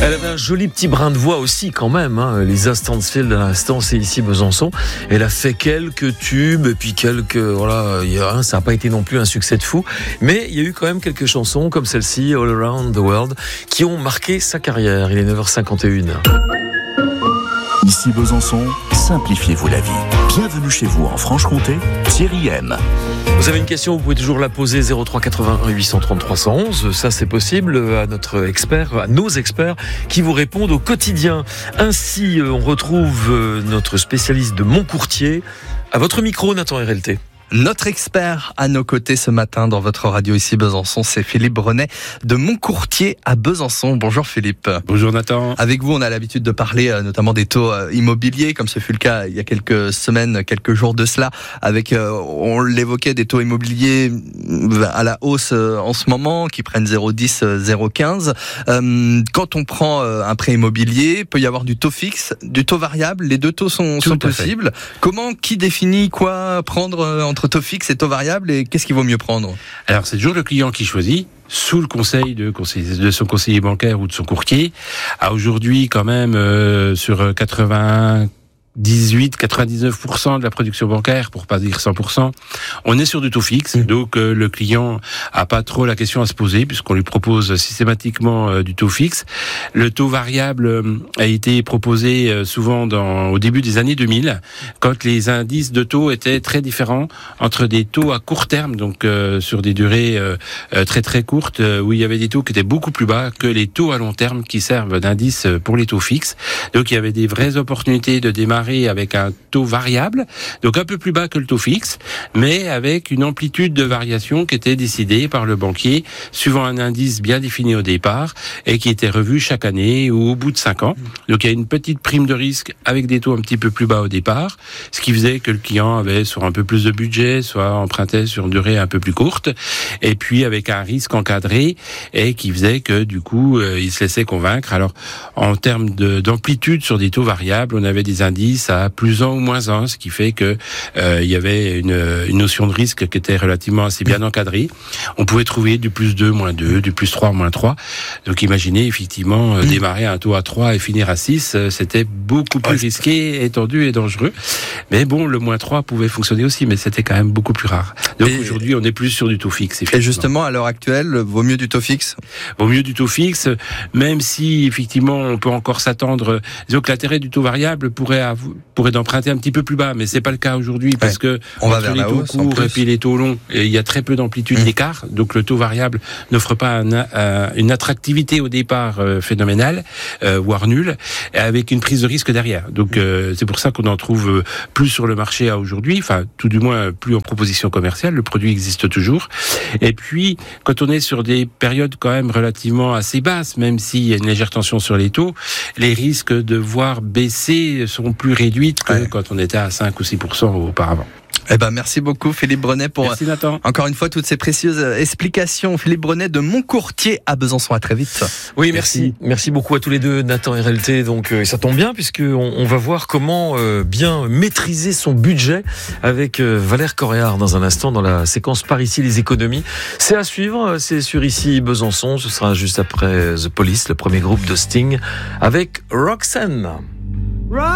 Elle avait un joli petit brin de voix aussi quand même, hein. Lisa Stansfield à l'instant, c'est ici Besançon. Elle a fait quelques tubes et puis ça n'a pas été non plus un succès de fou, mais il y a eu quand même quelques chansons comme celle-ci, All Around the World, qui ont marqué sa carrière. Il est 9h51. Ici Besançon, simplifiez-vous la vie. Bienvenue chez vous en Franche-Comté, Thierry M. Vous avez une question, vous pouvez toujours la poser 03 81 830 311. Ça, c'est possible à nos experts qui vous répondent au quotidien. Ainsi, on retrouve notre spécialiste de Montcourtier à votre micro, Nathan RLT. Notre expert à nos côtés ce matin dans votre radio ici Besançon, c'est Philippe Brenet de Montcourtier à Besançon. Bonjour Philippe. Bonjour Nathan. Avec vous, on a l'habitude de parler notamment des taux immobiliers, comme ce fut le cas il y a quelques semaines, quelques jours de cela, avec, on l'évoquait, des taux immobiliers à la hausse en ce moment, qui prennent 0,10, 0,15. Quand on prend un prêt immobilier, il peut y avoir du taux fixe, du taux variable, les deux taux sont possibles. Qui définit quoi prendre entre taux fixe et taux variable, et qu'est-ce qu'il vaut mieux prendre? Alors c'est toujours le client qui choisit, sous le conseil de son conseiller bancaire ou de son courtier. Aujourd'hui quand même sur 99% de la production bancaire, pour pas dire 100%, on est sur du taux fixe, donc le client a pas trop la question à se poser puisqu'on lui propose systématiquement du taux fixe. Le taux variable a été proposé souvent au début des années 2000, quand les indices de taux étaient très différents entre des taux à court terme, donc sur des durées très très courtes, où il y avait des taux qui étaient beaucoup plus bas que les taux à long terme qui servent d'indice pour les taux fixes. Donc il y avait des vraies opportunités de démarrer avec un taux variable, donc un peu plus bas que le taux fixe, mais avec une amplitude de variation qui était décidée par le banquier, suivant un indice bien défini au départ, et qui était revu chaque année ou au bout de 5 ans. Donc il y a une petite prime de risque avec des taux un petit peu plus bas au départ, ce qui faisait que le client avait soit un peu plus de budget, soit empruntait sur une durée un peu plus courte, et puis avec un risque encadré, et qui faisait que du coup, il se laissait convaincre. Alors, en termes d'amplitude sur des taux variables, on avait des indices à plus 1 ou moins 1, ce qui fait que il y avait une notion de risque qui était relativement assez bien encadrée. On pouvait trouver du plus 2, moins 2, du plus 3, moins 3. Donc imaginez effectivement démarrer un taux à 3 et finir à 6, c'était beaucoup plus risqué, étendu et dangereux. Mais bon, le moins 3 pouvait fonctionner aussi, mais c'était quand même beaucoup plus rare. Donc aujourd'hui, on est plus sur du taux fixe. Et justement, à l'heure actuelle, vaut mieux du taux fixe? Vaut mieux du taux fixe, même si effectivement on peut encore s'attendre. Disons que l'intérêt du taux variable pourrait d'emprunter un petit peu plus bas, mais c'est pas le cas aujourd'hui parce que entre les taux courts et puis les taux longs, il y a très peu d'amplitude d'écart, donc le taux variable n'offre pas une attractivité au départ phénoménale, voire nulle, avec une prise de risque derrière. Donc c'est pour ça qu'on en trouve plus sur le marché à aujourd'hui, enfin tout du moins plus en proposition commerciale. Le produit existe toujours. Et puis quand on est sur des périodes quand même relativement assez basses, même s'il y a une légère tension sur les taux, les risques de voir baisser sont plus réduites que quand on était à 5 ou 6% auparavant. Merci beaucoup Philippe Brenet pour encore une fois toutes ces précieuses explications. Philippe Brenet de Montcourtier à Besançon, à très vite. Oui, merci beaucoup à tous les deux, Nathan et RLT. Donc ça tombe bien puisque on va voir comment bien maîtriser son budget avec Valère Coréard dans un instant dans la séquence Par ici les économies. C'est à suivre, c'est sur ici Besançon, ce sera juste après The Police, le premier groupe de Sting avec Roxanne.